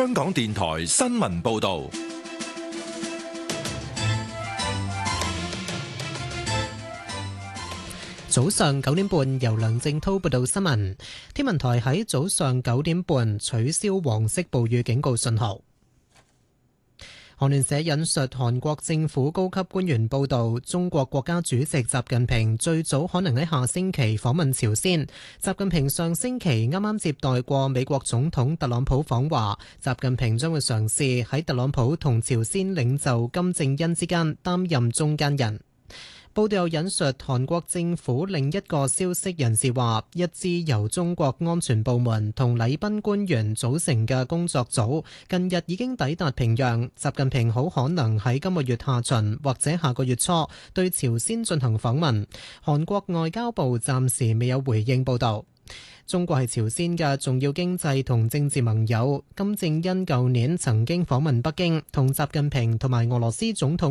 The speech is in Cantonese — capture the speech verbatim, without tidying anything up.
香港電台新聞報道。 早上九點半，由梁正滔報道新聞。天文台喺早上九點半取消黃色暴雨警告信號。韓聯社引述韓國政府高級官員報道，中國國家主席習近平最早可能喺下星期訪問朝鮮。習近平上星期啱啱接待過美國總統特朗普訪華，習近平將會嘗試喺特朗普同朝鮮領袖金正恩之間擔任中間人。報道又引述韓國政府另一個消息人士話，一支由中國安全部門同禮賓官員組成嘅工作組近日已經抵達平壤，習近平好可能喺今個月下旬或者下個月初對朝鮮進行訪問。韓國外交部暫時未有回應報導。中國係朝鮮嘅重要經濟同政治盟友，金正恩舊年曾經訪問北京，同習近平同埋俄羅斯總統